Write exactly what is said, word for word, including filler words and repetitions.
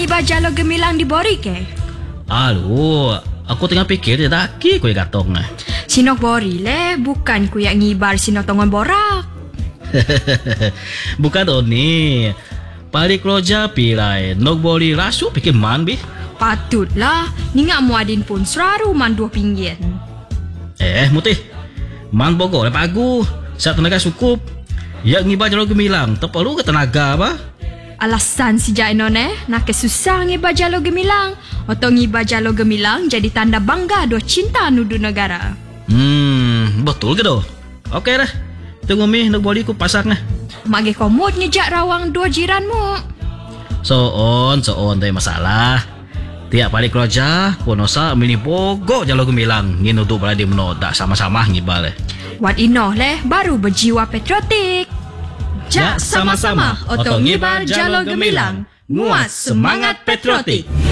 ngiba jalo gemilang di bori ke? Aduh, aku tengah pikir dia daki ku yang gatong. Sinok bori le, bukan ku yang ngibar sinok tongon borak. Bukan Oni. Balik roja pilai, nok bori rasu pikir man bi. Patutlah, ni ngak muadin pun seraru man dua pinggir. Eh, mutih. Man bogo le pagu. Saat tenaga cukup. Ya ngibar jalo gemilang, tak perlu ke tenaga apa? Alasan si Jainon eh, nak kesusah ngiba jalo gemilang. Atau ngiba jalo gemilang jadi tanda bangga do cinta nudu negara. Hmm, betul ke doh? Okey dah. Tunggu mi nak body ku pasak nah. Mage komod ngejak rawang dua jiranmu. So on, so on tak masalah. Tiap balik kerja, konosa mini bogo jalo gemilang. Ngin untuk berada menodak sama-sama ngibal eh. Wat inoh leh baru berjiwa patriotik. Jak sama-sama otong ngibal jalo gemilang. Nguas semangat patriotik.